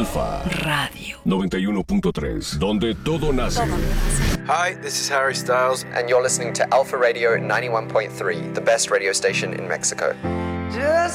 Alfa Radio 91.3, donde todo nace. Hi, this is Harry Styles, and you're listening to Alpha Radio 91.3, the best radio station in Mexico.